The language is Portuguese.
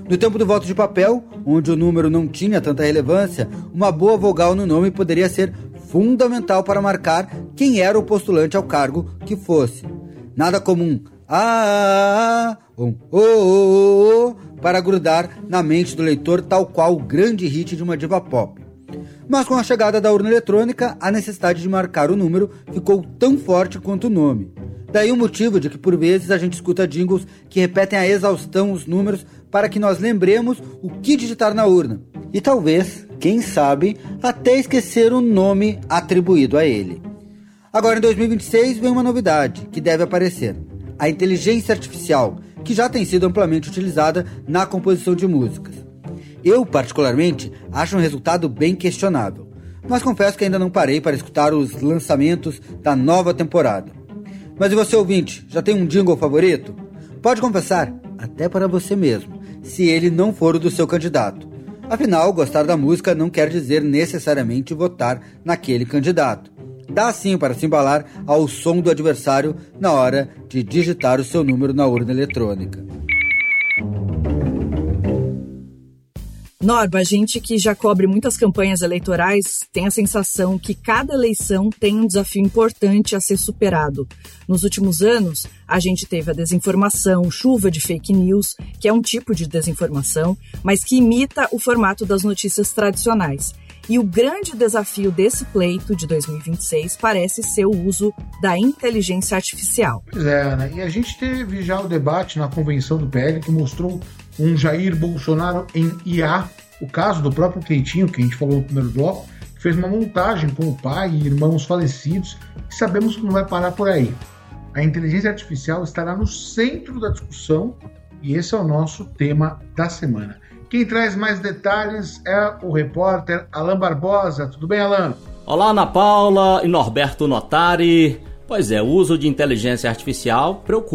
No tempo do voto de papel, onde o número não tinha tanta relevância, uma boa vogal no nome poderia ser fundamental para marcar quem era o postulante ao cargo que fosse. Nada como um para grudar na mente do leitor, tal qual o grande hit de uma diva pop. Mas com a chegada da urna eletrônica, a necessidade de marcar o número ficou tão forte quanto o nome. Daí o motivo de que por vezes a gente escuta jingles que repetem a exaustão os números para que nós lembremos o que digitar na urna. E talvez, quem sabe, até esquecer o nome atribuído a ele. Agora em 2026 vem uma novidade que deve aparecer: a inteligência artificial, que já tem sido amplamente utilizada na composição de músicas. Eu, particularmente, acho um resultado bem questionável, mas confesso que ainda não parei para escutar os lançamentos da nova temporada. Mas e você, ouvinte, já tem um jingle favorito? Pode confessar, até para você mesmo, se ele não for o do seu candidato. Afinal, gostar da música não quer dizer necessariamente votar naquele candidato. Dá sim para se embalar ao som do adversário na hora de digitar o seu número na urna eletrônica. Norba, a gente que já cobre muitas campanhas eleitorais tem a sensação que cada eleição tem um desafio importante a ser superado. Nos últimos anos, a gente teve a desinformação, chuva de fake news, que é um tipo de desinformação, mas que imita o formato das notícias tradicionais. E o grande desafio desse pleito de 2026 parece ser o uso da inteligência artificial. Pois é, né? E a gente teve já o debate na convenção do PL que mostrou um Jair Bolsonaro em IA, o caso do próprio Cleitinho, que a gente falou no primeiro bloco, que fez uma montagem com o pai e irmãos falecidos, e sabemos que não vai parar por aí. A inteligência artificial estará no centro da discussão e esse é o nosso tema da semana. Quem traz mais detalhes é o repórter Alan Barbosa. Tudo bem, Alan? Olá, Ana Paula e Norberto Notari. Pois é, o uso de inteligência artificial preocupa